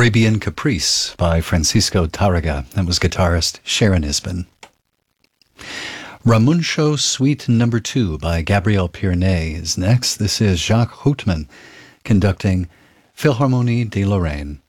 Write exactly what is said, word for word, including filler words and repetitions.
Arabian Caprice by Francisco Tárrega. That was guitarist Sharon Isbin. Ramuncho Suite Number Two by Gabriel Pirnet is next. This is Jacques Houtman conducting Philharmonie de Lorraine.